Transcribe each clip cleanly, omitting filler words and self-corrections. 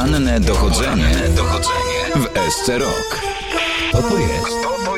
Poranne dochodzenie w SC Rock. Co to jest?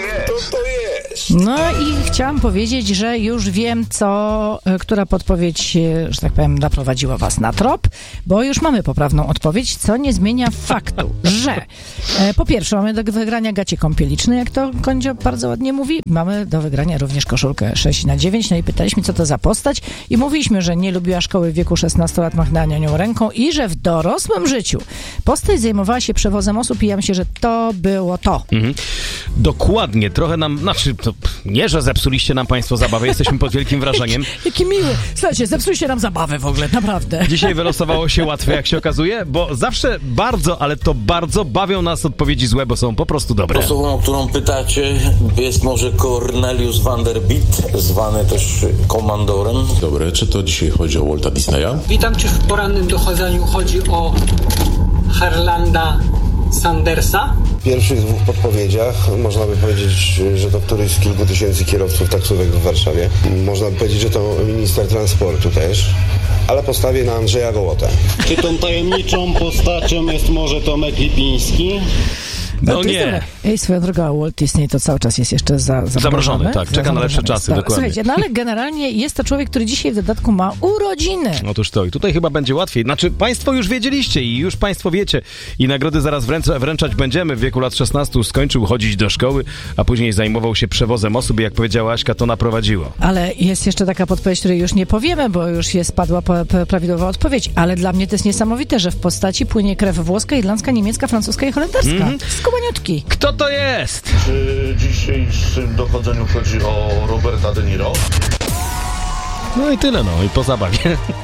No i chciałam powiedzieć, że już wiem, która podpowiedź, że tak powiem, naprowadziła was na trop, bo już mamy poprawną odpowiedź, co nie zmienia faktu, że po pierwsze mamy do wygrania gacie kąpieliczne, jak to Kondzio bardzo ładnie mówi. Mamy do wygrania również koszulkę 6x9, no i pytaliśmy, co to za postać i mówiliśmy, że nie lubiła szkoły w wieku 16 lat, machnęła nią ręką i że w dorosłym życiu postać zajmowała się przewozem osób i ja myślę, że to było to. Dokładnie, trochę nam, nie, że zepsuliście nam państwo zabawę, jesteśmy pod wielkim wrażeniem. Jaki miły. Słuchajcie, zepsuliście nam zabawę w ogóle, naprawdę. Dzisiaj wylosowało się łatwe, jak się okazuje, bo zawsze bardzo bawią nas odpowiedzi złe, bo są po prostu dobre. Osobą, o którą pytacie, jest może Cornelius Vanderbilt, zwany też komandorem. Dobre, czy to dzisiaj chodzi o Walta Disneya? Witam cię w porannym dochodzeniu. Chodzi o Harlanda Sandersa. W pierwszych dwóch podpowiedziach można by powiedzieć, że to któryś z kilku tysięcy kierowców taksówek w Warszawie. Można by powiedzieć, że to minister transportu też, ale postawię na Andrzeja Gołotę. Czy tą tajemniczą postacią jest może Tomek Lipiński? No nie. Ej, swoją drogą, Walt Disney to cały czas jest jeszcze zamrożony. Tak, czeka na lepsze czasy, tak, dokładnie. Słuchajcie, no ale generalnie jest to człowiek, który dzisiaj w dodatku ma urodziny. Otóż to i tutaj chyba będzie łatwiej. Znaczy, państwo już wiedzieliście i już państwo wiecie i nagrody zaraz wręczać będziemy. W wieku lat 16 skończył chodzić do szkoły, a później zajmował się przewozem osób i jak powiedziała Aśka, to naprowadziło. Ale jest jeszcze taka podpowiedź, której już nie powiemy, bo już padła prawidłowa odpowiedź, ale dla mnie to jest niesamowite, że w postaci płynie krew włoska, irlandzka, niemiecka, francuska i holenderska. Skubaniutki. Kto to jest? Czy w dzisiejszym dochodzeniu chodzi o Roberta De Niro? No i tyle, i po zabawie.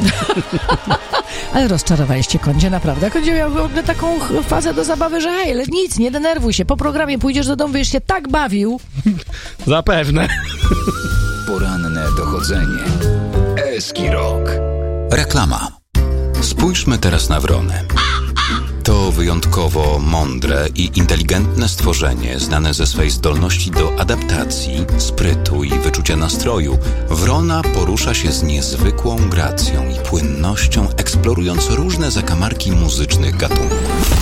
Ale rozczarowaliście Kondzie, naprawdę. Kondzie miał w ogóle taką fazę do zabawy, że hej, ale nic, nie denerwuj się. Po programie pójdziesz do domu, będziesz się tak bawił. Zapewne. Poranne dochodzenie. SC Rock. Reklama. Spójrzmy teraz na wronę. To wyjątkowo mądre i inteligentne stworzenie, znane ze swej zdolności do adaptacji, sprytu i wyczucia nastroju. Wrona porusza się z niezwykłą gracją i płynnością, eksplorując różne zakamarki muzycznych gatunków.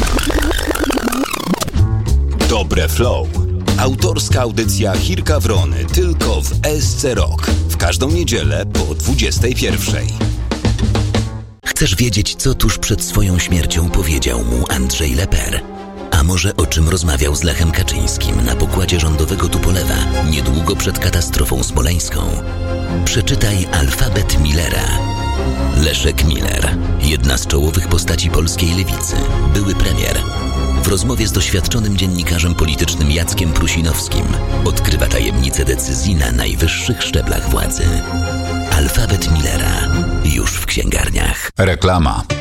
Dobre Flow. Autorska audycja Chirka Wrony tylko w SC Rock. W każdą niedzielę po 21:00. Chcesz wiedzieć, co tuż przed swoją śmiercią powiedział mu Andrzej Leper? A może o czym rozmawiał z Lechem Kaczyńskim na pokładzie rządowego Tupolewa niedługo przed katastrofą smoleńską? Przeczytaj Alfabet Millera. Leszek Miller, jedna z czołowych postaci polskiej lewicy, były premier. W rozmowie z doświadczonym dziennikarzem politycznym Jackiem Prusinowskim odkrywa tajemnice decyzji na najwyższych szczeblach władzy. Alfabet Millera. Już w księgarniach. Reklama.